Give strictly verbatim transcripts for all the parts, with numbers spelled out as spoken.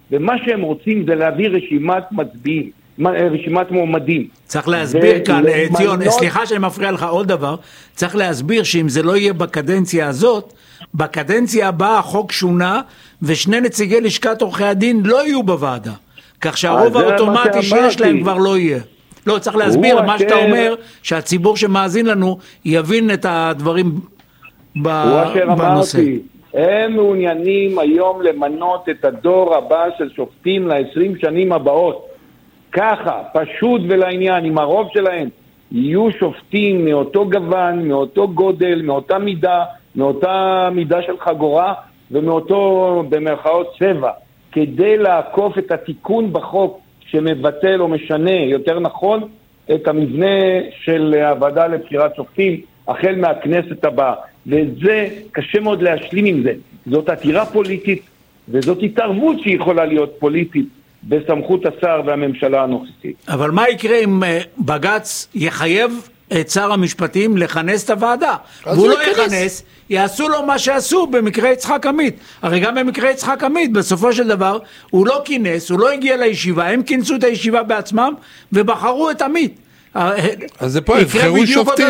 ומה שהם רוצים זה להביא רשימת מצביעים, רשימת מועמדים. צריך להסביר כאן, ציון, סליחה שאני מפריע לך עוד דבר, צריך להסביר שאם זה לא יהיה בקדנציה הזאת, בקדנציה הבאה החוק שונה, ושני נציגי לשכת עורכי הדין לא יהיו בוועדה, כך שהרוב האוטומטי שיש להם כבר לא יהיה. לא, צריך להסביר מה שאתה אומר, שהציבור שמאזין לנו יבין את הדברים בנושא. הם מעוניינים היום למנות את הדור הבא של שופטים ל-עשרים שנים הבאות. ככה, פשוט ולעניין, עם הרוב שלהם, יהיו שופטים מאותו גוון, מאותו גודל, מאותה מידה, מאותה מידה של חגורה, ומאותו במרכאות צבע, כדי לעקוף את התיקון בחוק שמבטל או משנה, יותר נכון, את המבנה של הוועדה לבחירת שופטים, החל מהכנסת הבאה. ואת זה קשה מאוד להשלים עם זה. זאת עתירה פוליטית, וזאת התערבות שיכולה להיות פוליטית בסמכות השר והממשלה הנוכחית. אבל מה יקרה אם בג"ץ יחייב את שר המשפטים לכנס את הוועדה? והוא לא יכנס, יעשו לו מה שעשו במקרה יצחק עמית. הרי גם במקרה יצחק עמית, בסופו של דבר, הוא לא כינס, הוא לא הגיע לישיבה, הם כינסו את הישיבה בעצמם, ובחרו את עמית. אז זה פה, יבחרו שופטים.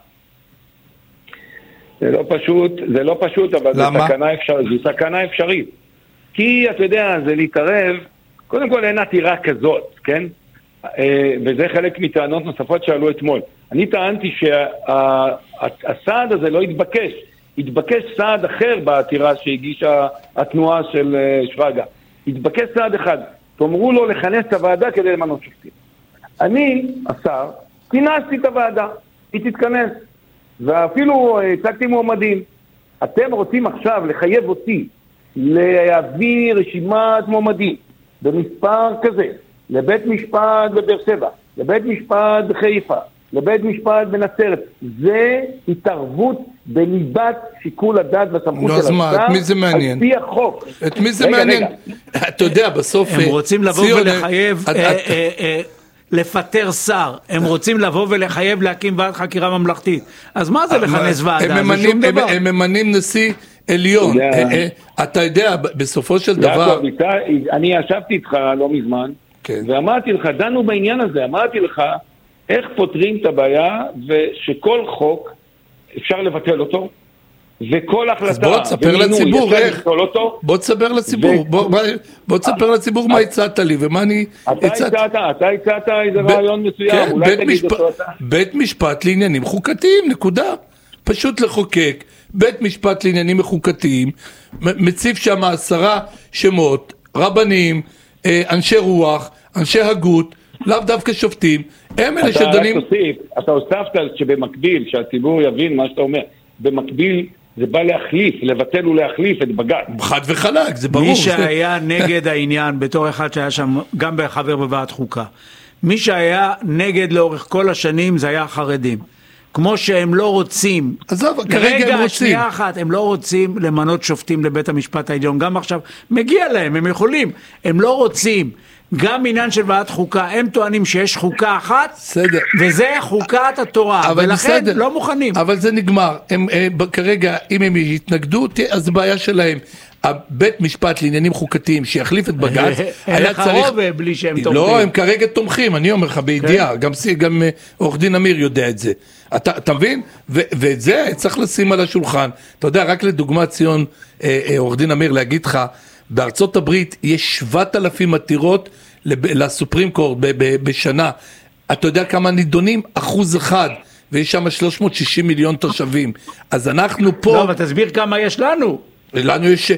זה לא פשוט, זה לא פשוט, אבל זו סכנה אפשרית, זו סכנה אפשרית. כי, אתה יודע, זה להתערב, קודם כל אין עתירה כזאת, כן? וזה חלק מטענות נוספות שעלו אתמול. אני טענתי שהסעד הזה לא התבקש, התבקש סעד אחר בעתירה שהגישה התנועה של שרגא. התבקש סעד אחד, תאמרו לו לכנס את הוועדה כדי למנות שופטים. אני, השר, כינסתי את הוועדה, היא תתכנס. ואפילו הצגתי מועמדים. אתם רוצים עכשיו לחייב אותי להביא רשימת מועמדים במספר כזה, לבית משפט בבאר שבע, לבית משפט בחיפה, לבית משפט בנצרת. זה התערבות בליבת שיקול הדעת והסמכות של השר על פי החוק. את מי זה מעניין? אתה יודע, בסוף הם רוצים לבוא ולחייב לפטר שר, הם רוצים לבוא ולחייב להקים ועדת חקירה ממלכתית. אז מה זה לכנס ועדה? הם ממנים נשיא עליון. אתה יודע, בסופו של דבר... אני ישבתי איתך לא מזמן, ואמרתי לך, דנו בעניין הזה, אמרתי לך, איך פותרים את הבעיה, ושכל חוק אפשר לבטל אותו, וכל החלטה... בוא תספר לציבור איך... בוא תספר לציבור, בוא תספר לציבור מה הצעת לי ומה אני... אתה הצעת איזה רעיון מסוים, אולי תגיד אותו אתה. בית משפט לעניינים חוקתיים, נקודה. פשוט לחוקק, בית משפט לעניינים חוקתיים, מציב שם עשרה שמות, רבנים, אנשי רוח, אנשי הגות, לאו דווקא שופטים, הם אלה שדנים... אתה הוספת שבמקביל, שהציבור יבין מה שאתה אומר, במקביל זה בא להחליף, לבטל ולהחליף את בג"ץ. חד וחלק, זה ברור. מי שהיה נגד העניין, בתור אחד שהיה שם גם בחבר בוועדת חוקה, מי שהיה נגד לאורך כל השנים זה היה החרדים. כמו שהם לא רוצים, עזוב, כרגע הם רוצים. שנייה אחת, הם לא רוצים למנות שופטים לבית המשפט העליון, גם עכשיו, מגיע להם, הם יכולים, הם לא רוצים, גם עניין של ועדת חוקה, הם טוענים שיש חוקה אחת, בסדר. וזה חוקת התורה, ולכן בסדר. לא מוכנים. אבל זה נגמר, הם, הם, כרגע, אם הם יתנגדו, אז זה בעיה שלהם. הבית משפט לעניינים חוקתיים שיחליף את בג"ץ היה צריך... בלי שהם תומכים. לא, הם כרגע תומכים, אני אומר לך בידיעה, גם, גם עורך דין אמיר יודע את זה. אתה, אתה מבין? ו, ואת זה צריך לשים על השולחן. אתה יודע, רק לדוגמה ציון, עורך דין אמיר, להגיד לך, בארצות הברית יש שבעת אלפים עתירות לסופרים קורט בשנה. אתה יודע כמה נידונים? אחוז אחד. ויש שם שלוש מאות ושישים מיליון תושבים. אז אנחנו פה... לא, אבל תסביר כמה יש לנו. לנו יש,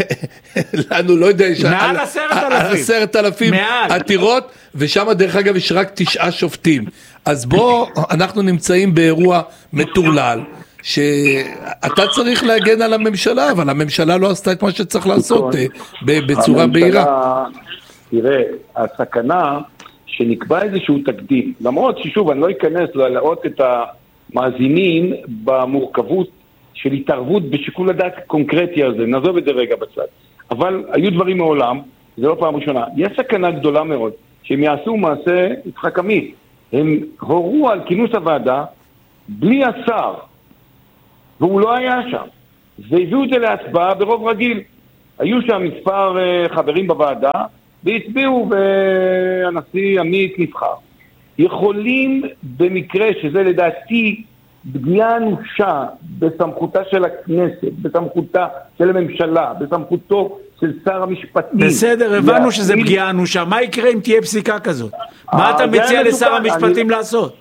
לנו לא יודע, יש מעל עשרת אלפים, עשרת אלפים עתירות, ושם דרך אגב יש רק תשעה שופטים. אז בוא, אנחנו נמצאים באירוע מטורלל, שאתה צריך להגן על הממשלה, אבל הממשלה לא עשתה את מה שצריך לעשות בצורה בהירה. תראה, הסכנה שנקבע איזשהו תקדים, למרות ששוב אני לא אכנס להעלות את המאזינים במורכבות של התערבות בשיקול הדעת קונקרטי הזה, נעזוב את זה רגע בצד. אבל היו דברים מעולם, זה לא פעם ראשונה. יש סכנה גדולה מאוד, שהם יעשו מעשה יצחק עמית. הם הורו על כינוס הוועדה בלי השר, והוא לא היה שם. והביאו את זה להצבעה ברוב רגיל. היו שם מספר חברים בוועדה, והצביעו והנשיא עמית נבחר. יכולים במקרה שזה לדעתי פגיעה אנושה בסמכותה של הכנסת, בסמכותה של הממשלה, בסמכותו של שר המשפטים. בסדר, הבנו שזה פגיעה אנושה. מה יקרה אם תהיה פסיקה כזאת? מה אתה מציע לשר המשפטים לעשות?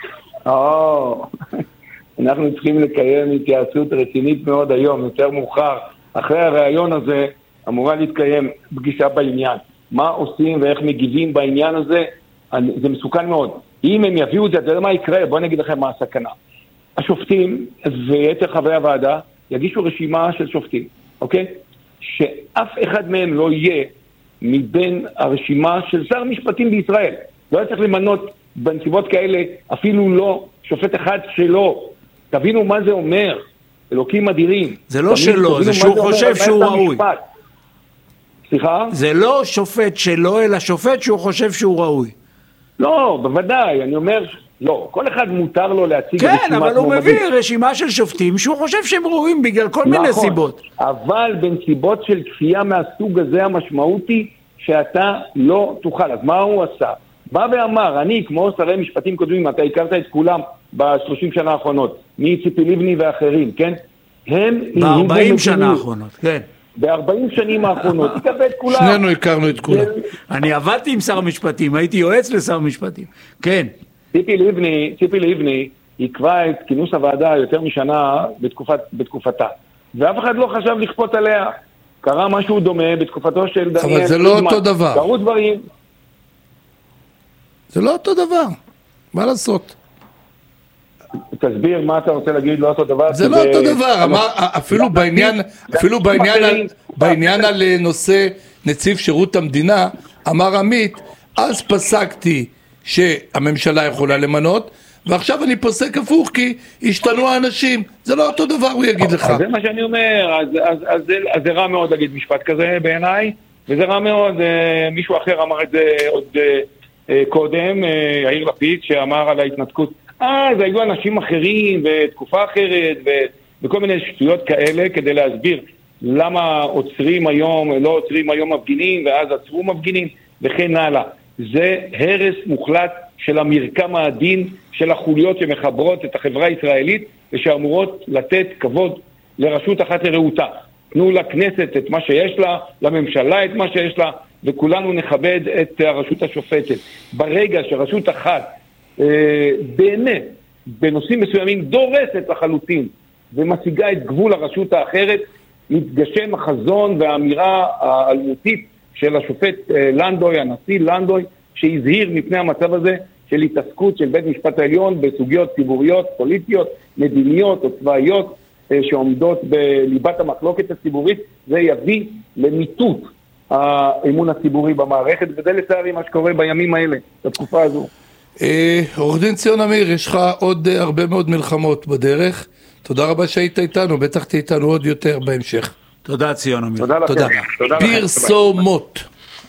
אנחנו צריכים לקיים התייעצות רצינית מאוד היום, יותר מאוחר. אחרי הרעיון הזה אמורה להתקיים פגישה בעניין. מה עושים ואיך מגיבים בעניין הזה? זה מסוכן מאוד. אם הם יביאו את זה, אתה יודע מה יקרה? בוא נגיד לכם מה הסכנה. השופטים ויתר חברי הוועדה יגישו רשימה של שופטים, אוקיי? שאף אחד מהם לא יהיה מבין הרשימה של שר משפטים בישראל. לא היה צריך למנות בנסיבות כאלה אפילו לא שופט אחד שלו. תבינו מה זה אומר, אלוקים אדירים. זה לא שלו, זה שהוא חושב שהוא ראוי. סליחה? זה לא שופט שלו, אלא שופט שהוא חושב שהוא ראוי. לא, בוודאי, אני אומר, לא, כל אחד מותר לו להציג רשימת כן, אבל הוא מביא רשימה של שופטים שהוא חושב שהם ראויים בגלל כל מיני סיבות. אבל בנסיבות של כפייה מהסוג הזה המשמעות היא שאתה לא תוכל. אז מה הוא עשה? בא ואמר, אני כמו שרי משפטים קודמים, אתה הכרת את כולם ב-שלושים שנה האחרונות, מציפי לבני ואחרים, כן? הם... ב-ארבעים שנה האחרונות, כן. ב-ארבעים שנים האחרונות, תקווה את כולם. שנינו הכרנו את כולם. אני עבדתי עם שר המשפטים, הייתי יועץ לשר המשפטים, כן. ציפי לבני, ציפי לבני, עקבה את כינוס הוועדה יותר משנה בתקופת, בתקופתה. ואף אחד לא חשב לכפות עליה. קרה משהו דומה בתקופתו של דניאל. אבל זה לא אותו דבר. קרו דברים. זה לא אותו דבר. מה לעשות? תסביר מה אתה רוצה להגיד, לא אותו דבר. זה לא אותו דבר. אפילו בעניין, אפילו בעניין, בעניין על נושא נציב שירות המדינה, אמר עמית, אז פסקתי שהממשלה יכולה למנות, ועכשיו אני פוסק הפוך כי השתנו האנשים. זה לא אותו דבר, הוא יגיד לך. זה מה שאני אומר, אז, אז, אז, אז זה רע מאוד להגיד משפט כזה בעיניי, וזה רע מאוד, מישהו אחר אמר את זה עוד קודם, יאיר לפיד, שאמר על ההתנתקות, אז היו אנשים אחרים בתקופה אחרת, וכל מיני שטויות כאלה, כדי להסביר למה עוצרים היום, לא עוצרים היום מפגינים, ואז עצרו מפגינים, וכן הלאה. זה הרס מוחלט של המרקם העדין של החוליות שמחברות את החברה הישראלית ושאמורות לתת כבוד לרשות אחת לרעותה. תנו לכנסת את מה שיש לה, לממשלה את מה שיש לה, וכולנו נכבד את הרשות השופטת. ברגע שרשות אחת אה, באמת בנושאים מסוימים דורסת לחלוטין ומשיגה את גבול הרשות האחרת, מתגשם החזון והאמירה האלמותית של השופט לנדוי, הנשיא לנדוי, שהזהיר מפני המצב הזה של התעסקות של בית משפט העליון בסוגיות ציבוריות, פוליטיות, מדיניות או צבאיות שעומדות בליבת המחלוקת הציבורית. זה יביא למיטוט האמון הציבורי במערכת, וזה לצערי מה שקורה בימים האלה, בתקופה הזו. עורך דין ציון אמיר, יש לך עוד הרבה מאוד מלחמות בדרך. תודה רבה שהיית איתנו, בטח תהיה איתנו עוד יותר בהמשך. תודה ציון אמיר. תודה לכם. תודה. פרסומות.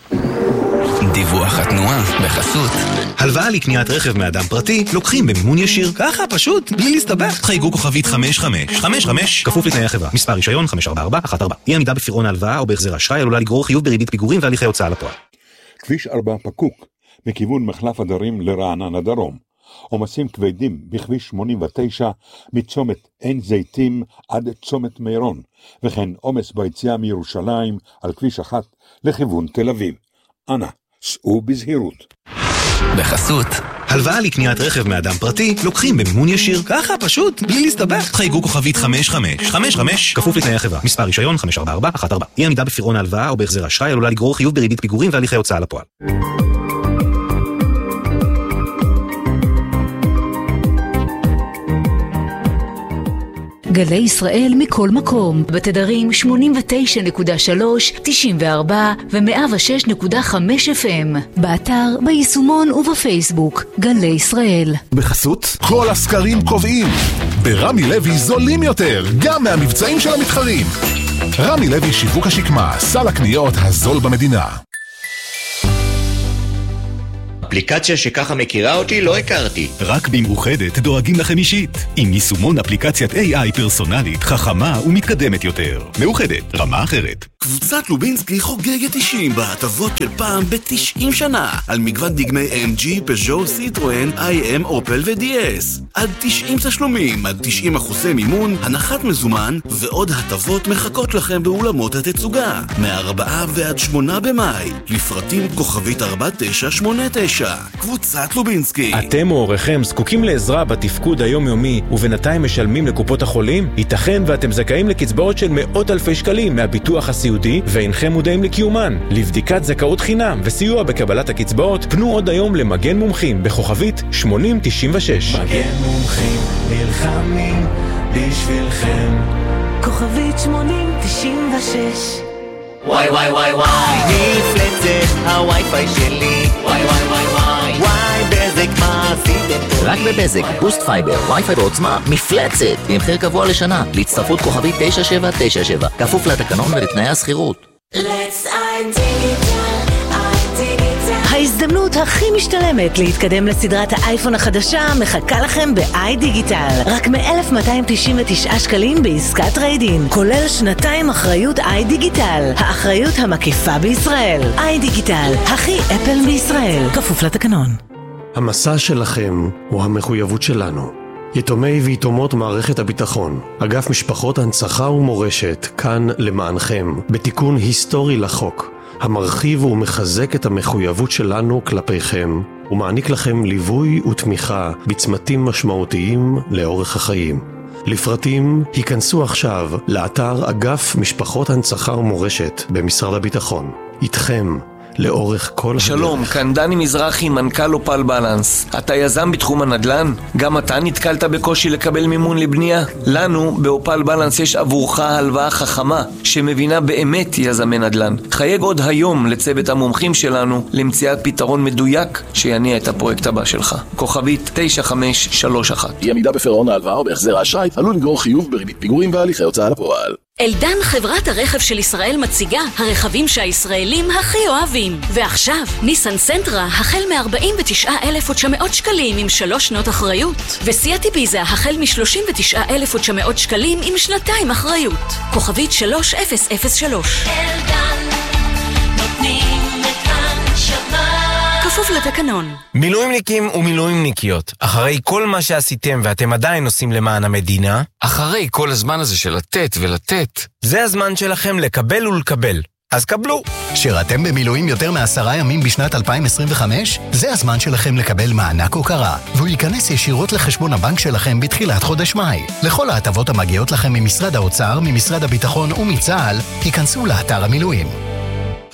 דיווח התנועה בחסות. הלוואה לקניית רכב מאדם פרטי לוקחים במימון ישיר. ככה פשוט, בלי להסתבך. חייגו כוכבית חמש חמש חמש חמש כפוף לתנאי החברה. מספר רישיון חמש ארבע ארבע אחת ארבע. אי עמידה בפירעון ההלוואה או בהחזר אשראי עלולה לגרור חיוב בריבית פיגורים והליכי הוצאה לפועל. כביש ארבע פקוק מכיוון מחלף הדרים לרעננה דרום. עומסים כבדים בכביש שמונים ותשע מצומת עין זיתים עד צומת מירון, וכן עומס ביציאה מירושלים על כביש אחת לכיוון תל אביב. אנא, סעו בזהירות. בחסות. הלוואה לקניית רכב מאדם פרטי לוקחים במימון ישיר. ככה פשוט, בלי להסתבך. חייגו כוכבית חמש חמש חמש חמש כפוף לתנאי החברה. מספר רישיון חמש ארבע ארבע אחת ארבע. אי עמידה בפירעון ההלוואה או בהחזר אשראי עלולה לגרור חיוב בריבית פיגורים והליכי הוצאה לפועל. גלי ישראל מכל מקום, בתדרים שמונים ותשע נקודה שלוש, תשעים וארבע ו-מאה ושש נקודה חמש אף אם. באתר, ביישומון ובפייסבוק. גלי ישראל. בחסות, כל הסקרים קובעים. ברמי לוי זולים יותר, גם מהמבצעים של המתחרים. רמי לוי שיווק השקמה, סל הקניות הזול במדינה. אפליקציה שככה מכירה אותי לא הכרתי. רק במאוחדת דואגים לכם אישית. עם יישומון אפליקציית איי איי פרסונלית, חכמה ומתקדמת יותר. מאוחדת, רמה אחרת. קבוצת לובינסקי חוגגת תשעים בהטבות של פעם ב-תשעים שנה על מגוון דגמי אם ג'י, פז'ו, סיטרואן, איי אם, אופל ו-די אס. עד תשעים תשלומים, עד תשעים אחוזי מימון, הנחת מזומן ועוד הטבות מחכות לכם באולמות התצוגה. מהארבעה ועד שמונה במאי. לפרטים כוכבית ארבע תשע שמונה תשע. קבוצת לובינסקי. אתם או הוריכם זקוקים לעזרה בתפקוד היומיומי ובינתיים משלמים לקופות החולים? ייתכן ואתם זכאים לקצבאות של מאות אלפי שקלים מהביטוח הסיעודי ואינכם מודעים לקיומן. לבדיקת זכאות חינם וסיוע בקבלת הקצבאות פנו עוד היום למגן מומחים בכוכבית שמונים תשעים ושש. מגן מומחים נלחמים בשבילכם. כוכבית שמונים תשעים ושש. וואי וואי וואי וואי נפלצת הווי-פיי שלי. וואי וואי וואי וואי וואי בזק מה עשיתם פה? רק בבזק בוסט פייבר וי-פיי בעוצמה מפלצת במחיר קבוע לשנה להצטרפות כוכבית תשע שבע תשע שבע כפוף לתקנון ולתנאי הסחירות. Let's iDigital, iDigital. ההזדמנות הכי משתלמת להתקדם לסדרת האייפון החדשה מחכה לכם ב-iDigital. רק מ-אלף מאתיים תשעים ותשעה שקלים בעסקת טרייד-אין, כולל שנתיים אחריות iDigital, האחריות המקיפה בישראל. iDigital, הכי אפל בישראל, כפוף לתקנון. המסע שלכם הוא המחויבות שלנו. יתומי ויתומות מערכת הביטחון, אגף משפחות הנצחה ומורשת, כאן למענכם, בתיקון היסטורי לחוק, המרחיב ומחזק את המחויבות שלנו כלפיכם, ומעניק לכם ליווי ותמיכה בצמתים משמעותיים לאורך החיים. לפרטים, היכנסו עכשיו לאתר אגף משפחות הנצחה ומורשת במשרד הביטחון. איתכם, לאורך כל הדרך. שלום, כאן דני מזרחי, מנכ"ל אופל בלנס. אתה יזם בתחום הנדל"ן? גם אתה נתקלת בקושי לקבל מימון לבנייה? לנו, באופל בלנס, יש עבורך הלוואה חכמה, שמבינה באמת יזמי נדל"ן. חייג עוד היום לצוות המומחים שלנו, למציאת פתרון מדויק שיניע את הפרויקט הבא שלך. כוכבית תשע חמש שלוש אחת. אי עמידה בפירעון ההלוואה או בהחזר האשראי עלול לגרור חיוב בריבית פיגורים והליכי הוצאה לפועל. אלדן, חברת הרכב של ישראל, מציגה הרכבים שהישראלים הכי אוהבים. ועכשיו, ניסן סנטרה החל מ-ארבעים ותשעה אלף ותשע מאות שקלים עם שלוש שנות אחריות. וסיאט איביזה החל מ-שלושים ותשעה אלף ותשע מאות שקלים עם שנתיים אחריות. כוכבית שלוש אפס אפס שלוש. אלדן, נותנים את הנשמה. כפוף לתקנון. מילואימניקים ומילואימניקיות, אחרי כל מה שעשיתם ואתם עדיין עושים למען המדינה, אחרי כל הזמן הזה של לתת ולתת, זה הזמן שלכם לקבל ולקבל. אז קבלו. שירתם במילואים יותר מעשרה ימים בשנת אלפיים עשרים וחמש? זה הזמן שלכם לקבל מענק הוקרה, והוא ייכנס ישירות לחשבון הבנק שלכם בתחילת חודש מאי. לכל ההטבות המגיעות לכם ממשרד האוצר, ממשרד הביטחון ומצה"ל, ייכנסו לאתר המילואים.